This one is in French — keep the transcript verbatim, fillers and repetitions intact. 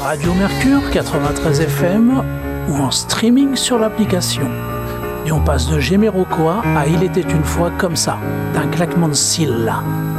Radio Mercure quatre-vingt-treize F M ou en streaming sur l'application. Et on passe de Jamiroquai à Il était une fois comme ça, d'un claquement de cils là.